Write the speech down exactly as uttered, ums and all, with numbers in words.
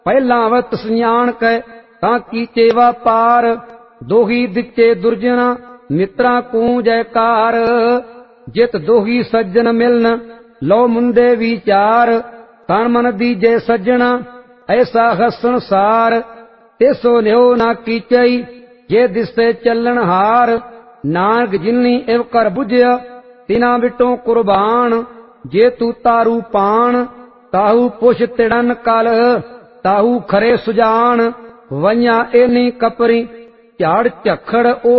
ਪਹਿਲਾਂ ਵਤ ਸਿਆਣ ਕੈ ਤਾਂ ਕੀਚੇ ਵਪਾਰ, ਦੋਹੀ ਦਿੱਤੇ ਦੁਰਜਨਾ ਮਿੱਤਰਾਂ ਕੂ ਜੈਕਾਰ। ਜਿਤ ਦੋਹੀ ਸੱਜਣ ਮਿਲਨ ਲੋ ਮੁੰਦੇ ਵਿਚਾਰ, ਤਨ ਮਨ ਦੀਜੇ ਸੱਜਣਾ ਐਸਾ ਹਸਣ ਸਾਰ। ਤਿਸੋ ਲਿਓ ਨਾ ਕੀਚਈ ਜੇ ਦਿਸੇ ਚੱਲਣ ਹਾਰ, ਨਾਨਕ ਜਿਨੀ ਇਵ ਕਰ ਬੁਝਿਆ ਤਿਨਾ ਬਿਟੋ ਕੁਰਬਾਨ। ਜੇ ਤੂ ਤਾਰੂ ਪਾਣ ਤਾਹੂ ਪੁਛ ਤਿੜਨ ਕਲ, ਤਾਹੂ ਖਰੇ ਸੁਜਾਨ। ਵਈਆਂ ਏਨੀ ਕਪਰੀ ਝਾੜ ਝਖੜ ਉਹ